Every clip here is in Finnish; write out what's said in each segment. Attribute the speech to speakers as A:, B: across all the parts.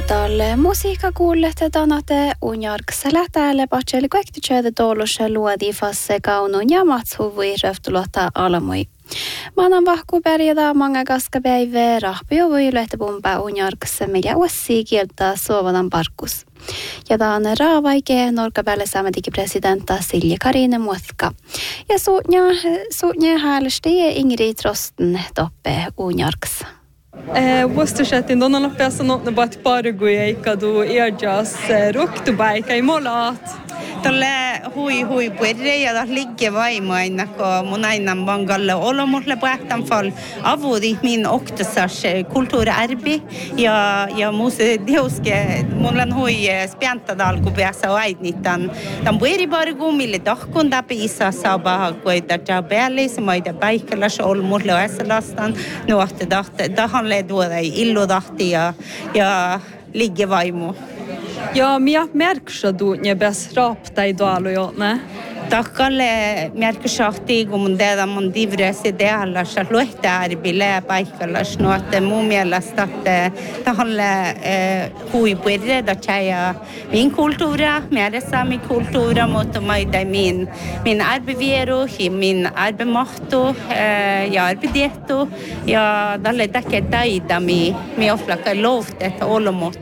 A: Dalle musiikka kuulette tanate unjarksella täällä patseli kaikki tjöde tollusse luodi fasse kaunun ja matsuvui röftulota alamoi. Manan vahku pärjätä manga kaskapäivä rahpio voi lähtepumpa unjarkssa meillä uussi kieltä suovadan parkus. Ja tämä on raavaike norkapäälä saametikin presidentta Silja Karinen Muotka. Ja suutnia häälesti Ingrid Rosten toppe unjarkssa.
B: Vuostusetin on ollut päässä notnabat parguja eikä du erjas ruktubaika i molat.
C: Tällä hui puerre ja das ligge vaimaina kun mun aina bangalle olomulle päätän fall avudi min oktasas kulttuurarbi ja muuse deuske mulla hui spianta dalku päässä aidnitan tan pueri bargu mille dahkun dapi isa sabah koida jabeli samaida paikkalas olmulle aselastan nuotte dahan leduoda illu dahti ja ligge vaimu.
B: Ja minä märksä duunne bäst rapta i dalujoone.
C: Takkalle märksahti kun mun tehdä mun divresi tehallas luhtäärbille paikkallas nuotte mun mielestä että tahalle huipuirre da tjäja min kulttuura mielessä min kulttuura mutta maida min arbevieru min arbemahtu ja arbediettu ja dalle takke taida mi oflaka lovtet olomot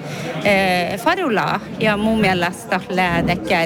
C: farula ja mun mielestä lähdekär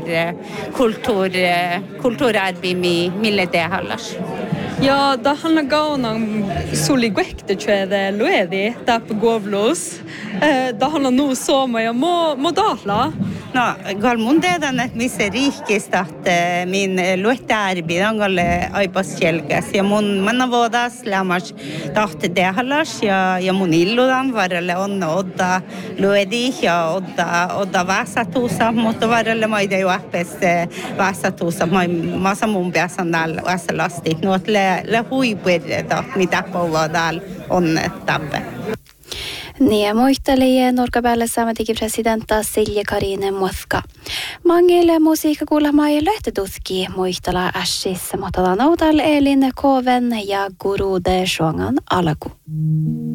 C: kulttuurarbi mille tehallas.
B: Ja dahan gaunan suli gwekte tjäde luedi tap govlos. Dahan nu soma ja mo dahla.
C: No, gal mun teedan, että missä riikistä min luhtärbi dangalle aipasjelkäs ja mun manavodas lämmas tahte tehallas ja mun illudan varrelle on odda luedi ja odda vasatuusa, mutta varrelle maida jo appes vasatuusa massa mun pääsän täällä vasalasti. Nuot le huipuirta mitä povaa täällä on tappe.
A: Niin, muistelee norkapäälä saametikin presidentta Silja Karinen Muotka. Mangille musiikka kuulemaan ja löytetutki muistella ässissä, mutta nautalla elin koven ja gurude suongan alku.